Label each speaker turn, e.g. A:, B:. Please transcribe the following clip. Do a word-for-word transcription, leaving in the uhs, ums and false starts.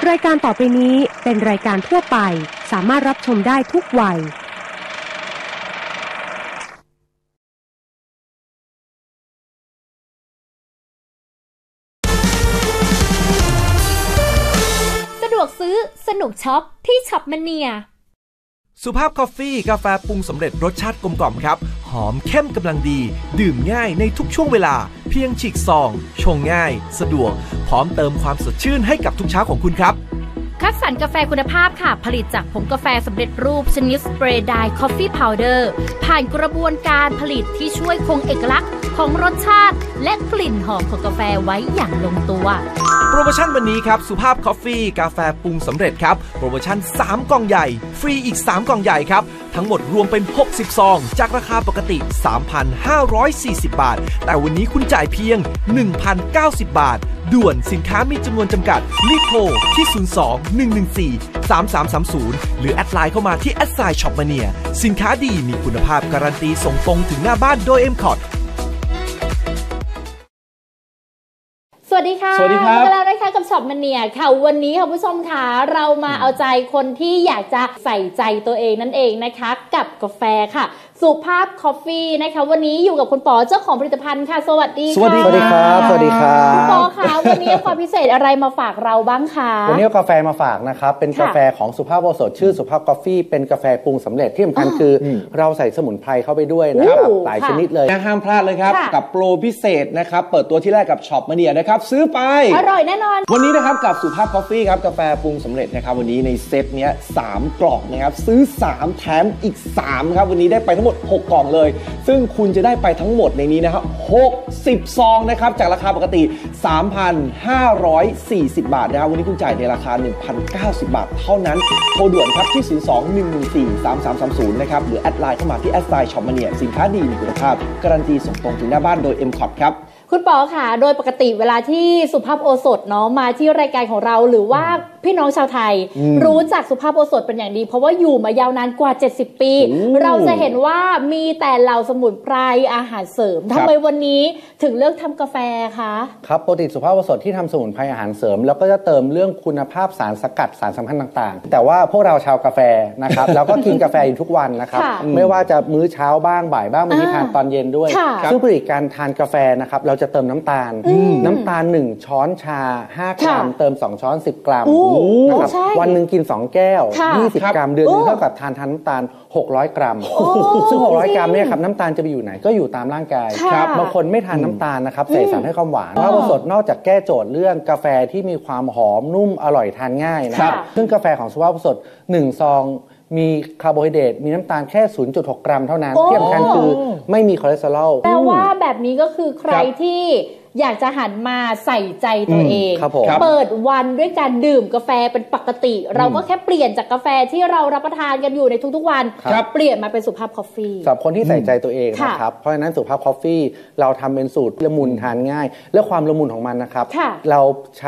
A: รายการต่อไปนี้เป็นรายการทั่วไปสามารถรับชมได้ทุกวัย
B: สะดวกซื้อสนุกช็อปที่ช็อปมเนีย
C: สุภาพคอฟฟี่กาแฟปรุงสำเร็จรสชาติกลมกล่อมครับหอมเข้มกำลังดีดื่มง่ายในทุกช่วงเวลาเพียงฉีกซองชงง่ายสะดวกพร้อมเติมความสดชื่นให้กับทุกเช้าของคุณครับ
B: คัดสรรกาแฟคุณภาพค่ะผลิตจากผงกาแฟสำเร็จรูปชนิดสเปรย์ไดร์คอฟฟี่พาวเดอร์ผ่านกระบวนการผลิตที่ช่วยคงเอกลักษณ์ของรสชาติและกลิ่นหอมของกาแฟไว้อย่างลงตัว
C: โปรโมชั่นวันนี้ครับสุภาพคอฟฟี่กาแฟปรุงสำเร็จครับโปรโมชั่นสามกล่องใหญ่ฟรีอีกสามกล่องใหญ่ครับทั้งหมดรวมเป็นหกสิบซองจากราคาปกติ สามพันห้าร้อยสี่สิบ บาทแต่วันนี้คุณจ่ายเพียง หนึ่งพันเก้าสิบ บาทด่วนสินค้ามีจำนวนจำกัดรีบโทรที่ศูนย์ สอง หนึ่ง หนึ่ง สี่ สาม สาม สาม ศูนย์หรือแอดไลน์เข้ามาที่แอดไซน์ช็อปมาเนียสินค้าดีมีคุณภาพการันตีส่งตรงถึงหน้าบ้านโดย เอ็ม คอร์
B: สวัสดีค่ะ
D: สวัสดีครับ
B: มาแล้วนะคะกับช็อปมาเนียค่ะวันนี้ค่ะผู้ชมค่ะเรามาเอาใจคนที่อยากจะใส่ใจตัวเองนั่นเองนะคะกับกาแฟค่ะสุภาพคอฟฟี่นะคะวันนี้อยู่กับคุณปอเจ้าของผลิตภัณฑ์ค่ะสวัสดีค่ะ
D: สวัสดีครับสวัสดีครับ
B: คุณปอค่ะวันนี้ความพิเศษอะไรมาฝากเราบ้างคะ
D: วันนี้เอากาแฟมาฝากนะครับเป็นกาแฟของสุภาพโอสถชื่อสุภาพคอฟฟี่เป็นกาแฟปรุงสำเร็จที่สำคัญคือเราใส่สมุนไพรเข้าไปด้วยนะครับหลายชนิดเลย
E: ห้ามพลาดเลยครับกับโปรพิเศษนะครับเปิดตัวที่แรกกับช็อปมาเนียนะครับซื้อไป
B: อร่อยแน่นอน
E: วันนี้นะครับกับสุภาพคอฟฟี่ครับกาแฟปรุงสำเร็จนะครับวันนี้ในเซตเนี้ยสามกล่องนะครับซื้อสามแถมอีกสามครับวันนี้ได้ไปทั้งหมดหกกล่องเลยซึ่งคุณจะได้ไปทั้งหมดในนี้นะครับหกสิบซองนะครับจากราคาปกติ สามพันห้าร้อยสี่สิบ บาทนะครับวันนี้คุณจ่ายในราคา หนึ่งพันเก้าสิบ บาทเท่านั้นโทรด่วนครับที่ศูนย์ สอง หนึ่ง หนึ่ง สี่ สาม สาม สาม ศูนย์นะครับหรือแอดไลน์เข้ามาที่แอดไซน์ช็อปมาเนียสินค้าดีมีคุณภาพการันตีส่งตรงถึงหน้าบ้านโดย เอ็ม คอร์ ครับ
B: คุณปอค่ะโดยปกติเวลาที่สุภาพโอสถเนาะมาที่รายการของเราหรือว่าพี่น้องชาวไทยรู้จักสุภาพโอสถเป็นอย่างดีเพราะว่าอยู่มายาวนานกว่าเจ็ดสิบปีเราจะเห็นว่ามีแต่เหล่าสมุนไพรอาหารเสริมทำไมวันนี้ถึงเลือกทำกาแฟคะ
D: ครับปกติสุภาพโอสถที่ทำสมุนไพรอาหารเสริมแล้วก็จะเติมเรื่องคุณภาพสารสกัดสารสำคัญต่างๆแต่ว่าพวกเราชาวกาแฟนะครับเราก็กินกาแฟอยู่ทุกวันนะครับไม่ว่าจะมื้อเช้าบ้างบ่ายบ้างบางทีทานตอนเย็นด้วยซึ่งปกติการทานกาแฟนะครับเราจะเติมน้ำตาลน้ำตาลหนึ่งช้อนชาห้ากรัมเติมสองช้อนสิบกรัมนะครับวันหนึ่งกินสองแก้วยี่สิบกรัมเดือนนึงเท่ากับทานทานน้ำตาลหกร้อยกรัมซึ่งหกร้อยกรัมเนี่ยครับน้ำตาลจะไปอยู่ไหนก็อยู่ตามร่างกายครับบางคนไม่ทานน้ำตาลนะครับใส่สารให้ความหวานสุภาพโอสถนอกจากแก้โจทย์เรื่องกาแฟที่มีความหอมนุ่มอร่อยทานง่ายนะครับซึ่งกาแฟของสุภาพโอสถหนึ่งซองมีคาร์โบไฮเดรตมีน้ำตาลแค่ ศูนย์จุดหก กรัมเท่านั้นที่สำคัญคือไม่มีคอเลสเตอรอล
B: แปลว่าแบบนี้ก็คือใครที่อยากจะหันมาใส่ใจตัวเองเปิดวันด้วยการดื่มกาแฟเป็นปกติเราก็แค่เปลี่ยนจากกาแฟที่เรารับประทานกันอยู่ในทุกๆวันเปลี่ยนมาเป็นสุภาพคอฟฟี่
D: สำหรับคนที่ใส่ใจตัวเองนะครับเพราะฉะนั้นสุภาพคอฟฟี่เราทำเป็นสูตรละมุนทานง่ายและความละมุนของมันนะครับเรา